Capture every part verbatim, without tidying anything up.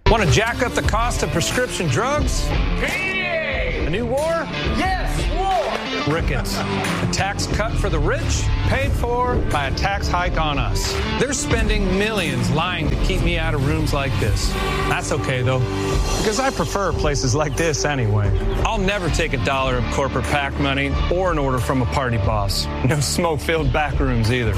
Want to jack up the cost of prescription drugs? A new war? Yes, war! Ricketts. A tax cut for the rich, paid for by a tax hike on us. They're spending millions lying to keep me out of rooms like this. That's okay, though, because I prefer places like this anyway. I'll never take a dollar of corporate PAC money or an order from a party boss. No smoke-filled back rooms either.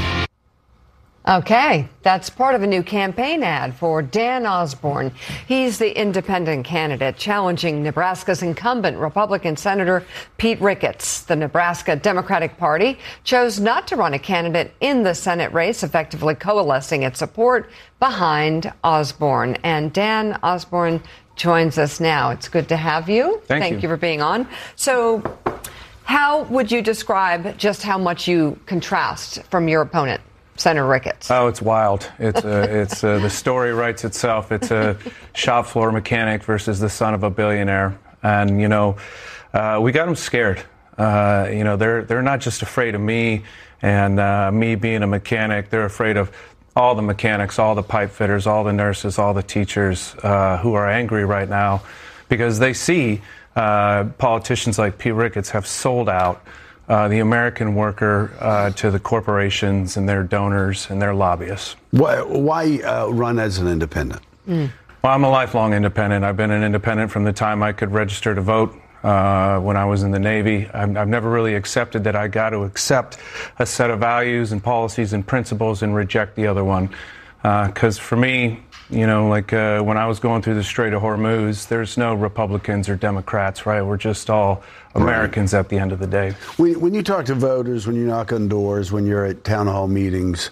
Okay, that's part of a new campaign ad for Dan Osborne. He's the independent candidate challenging Nebraska's incumbent Republican Senator Pete Ricketts. The Nebraska Democratic Party chose not to run a candidate in the Senate race, effectively coalescing its support behind Osborne. And Dan Osborne joins us now. It's good to have you. Thank, Thank you. you for being on. So how would you describe just how much you contrast from your opponent, Senator Ricketts? Oh, it's wild. It's uh, it's uh, the story writes itself. It's a shop floor mechanic versus the son of a billionaire, and you know, uh, we got them scared. Uh, you know, they're they're not just afraid of me and uh, me being a mechanic. They're afraid of all the mechanics, all the pipe fitters, all the nurses, all the teachers uh, who are angry right now because they see uh, politicians like Pete Ricketts have sold out Uh, the American worker uh, to the corporations and their donors and their lobbyists. Why, why uh, run as an independent? Mm. Well, I'm a lifelong independent. I've been an independent from the time I could register to vote uh, when I was in the Navy. I've, I've never really accepted that I got to accept a set of values and policies and principles and reject the other one. Because uh, for me, you know, like uh, when I was going through the Strait of Hormuz, there's no Republicans or Democrats, right? We're just all Americans at the end of the day. When, when you talk to voters, when you knock on doors, when you're at town hall meetings,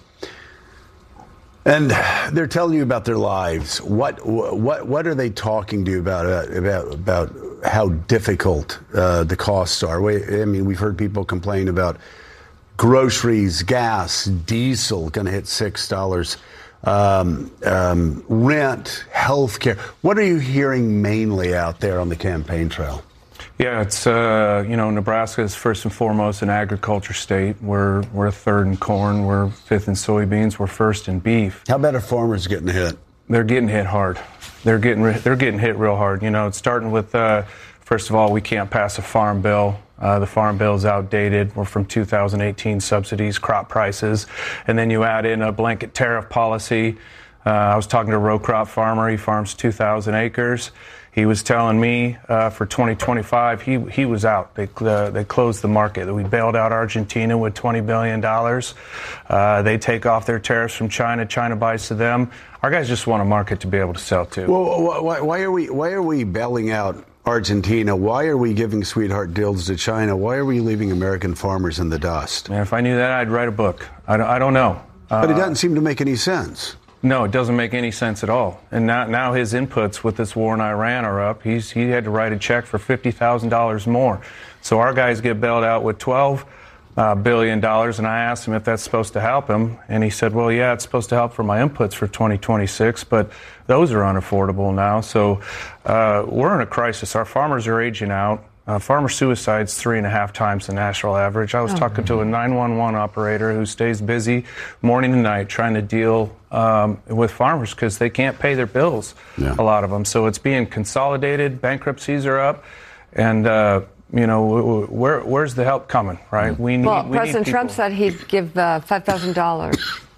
and they're telling you about their lives, what what what are they talking to you about about about how difficult uh, the costs are? We, I mean, we've heard people complain about groceries, gas, diesel going to hit six dollars. Um, um, rent, health care. What are you hearing mainly out there on the campaign trail? Yeah, it's, uh, you know, Nebraska is first and foremost an agriculture state. We're, we're third in corn. We're fifth in soybeans. We're first in beef. How about our farmers getting hit? They're getting hit hard. They're getting, they're getting hit real hard. You know, it's starting with, uh, first of all, we can't pass a farm bill. Uh, the farm bill is outdated. We're from two thousand eighteen subsidies, crop prices. And then you add in a blanket tariff policy. Uh, I was talking to a row crop farmer. He farms two thousand acres. He was telling me uh, for twenty twenty-five, he he was out. They uh, they closed the market. We bailed out Argentina with twenty billion dollars. Uh, they take off their tariffs from China. China buys to them. Our guys just want a market to be able to sell to. Well, why, why are we why are we bailing out Argentina? Why are we giving sweetheart deals to China? Why are we leaving American farmers in the dust? Man, if I knew that, I'd write a book. I don't, I don't know. Uh, but it doesn't seem to make any sense. No, it doesn't make any sense at all. And now, now his inputs with this war in Iran are up. He's he had to write a check for fifty thousand dollars more. So our guys get bailed out with twelve uh, billion dollars. And I asked him if that's supposed to help him, and he said, "Well, yeah, it's supposed to help for my inputs for twenty twenty-six, but those are unaffordable now." So uh, we're in a crisis. Our farmers are aging out. Uh, farmer suicide's three and a half times the national average. I was oh, talking to a nine one one operator who stays busy morning and night trying to deal um, with farmers because they can't pay their bills, yeah. a lot of them. So it's being consolidated. Bankruptcies are up. And, uh, you know, where, where's the help coming, right? We need, well, we President need Trump said he'd give uh, five thousand dollars.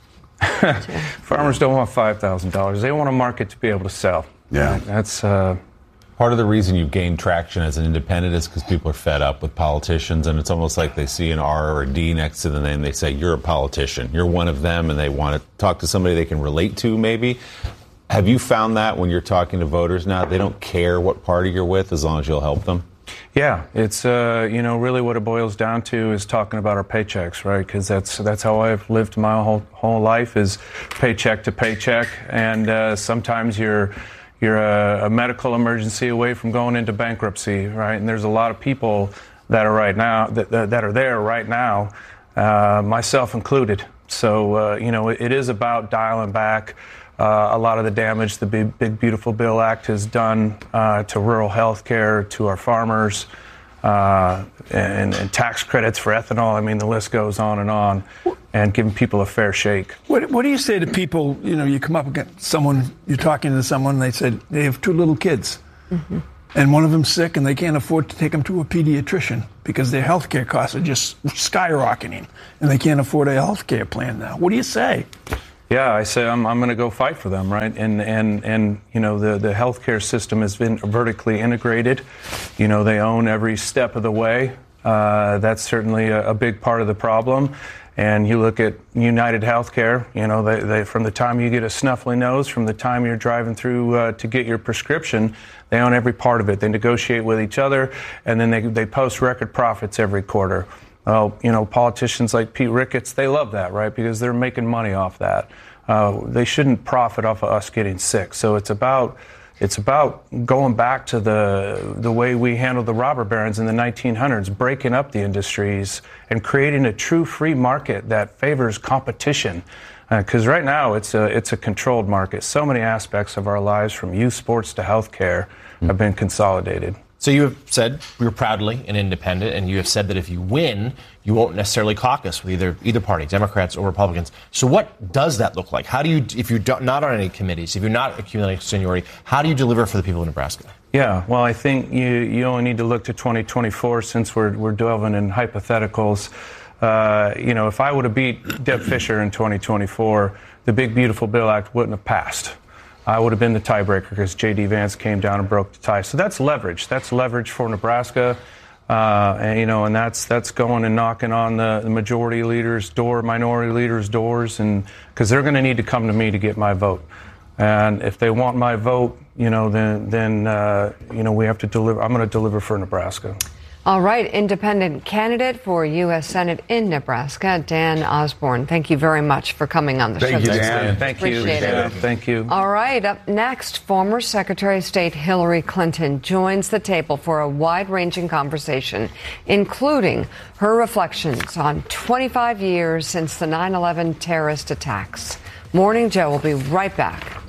Farmers don't want five thousand dollars. They want a market to be able to sell. Yeah. Right? That's... Uh, Part of the reason you've gained traction as an independent is because people are fed up with politicians, and it's almost like they see an R or a D next to the name. They say, you're a politician. You're one of them, and they want to talk to somebody they can relate to, maybe. Have you found that when you're talking to voters now? They don't care what party you're with as long as you'll help them? Yeah, it's, uh, you know, really what it boils down to is talking about our paychecks, right? Because that's that's how I've lived my whole, whole life is paycheck to paycheck, and uh, sometimes you're... You're a, a medical emergency away from going into bankruptcy, right? And there's a lot of people that are right now that that are there right now, uh, myself included. So uh, you know, it, it is about dialing back uh, a lot of the damage the Big, Big Beautiful Bill Act has done uh, to rural health care, to our farmers. uh, and, and tax credits for ethanol. I mean, the list goes on and on, and giving people a fair shake. What, what do you say to people, you know, you come up against someone, you're talking to someone, they said they have two little kids, mm-hmm. and one of them's sick, and they can't afford to take them to a pediatrician because their health care costs are just skyrocketing, and they can't afford a health care plan now. What do you say? Yeah, I say I'm, I'm going to go fight for them, right? And and and you know the the healthcare system has been vertically integrated. You know they own every step of the way. Uh, that's certainly a, a big part of the problem. And you look at United Healthcare. You know they, they from the time you get a snuffly nose, from the time you're driving through uh, to get your prescription, they own every part of it. They negotiate with each other, and then they they post record profits every quarter. Well, you know, politicians like Pete Ricketts, they love that, right? Because they're making money off that. Uh, they shouldn't profit off of us getting sick. So it's about it's about going back to the the way we handled the robber barons in the nineteen hundreds, breaking up the industries and creating a true free market that favors competition. Because uh, right now it's a it's a controlled market. So many aspects of our lives, from youth sports to healthcare, mm. have been consolidated. So you have said you're proudly an independent, and you have said that if you win, you won't necessarily caucus with either either party, Democrats or Republicans. So what does that look like? How do you, if you're not on any committees, if you're not accumulating seniority, how do you deliver for the people of Nebraska? Yeah, well, I think you you only need to look to twenty twenty-four since we're we're delving in hypotheticals. Uh, you know, if I would have beat Deb Fischer in twenty twenty-four, the Big Beautiful Bill Act wouldn't have passed. I would have been the tiebreaker because J D. Vance came down and broke the tie. So that's leverage. That's leverage for Nebraska, uh, and you know, and that's that's going and knocking on the, the majority leaders' door, minority leaders' doors, and because they're going to need to come to me to get my vote. And if they want my vote, you know, then then uh, you know we have to deliver. I'm going to deliver for Nebraska. All right, independent candidate for U S Senate in Nebraska, Dan Osborne. Thank you very much for coming on the Thank show. you, Thanks, Dan. Thank you. Appreciate Yeah, it. thank you. All right, up next, former Secretary of State Hillary Clinton joins the table for a wide-ranging conversation, including her reflections on twenty-five years since the nine eleven terrorist attacks. Morning Joe will be right back.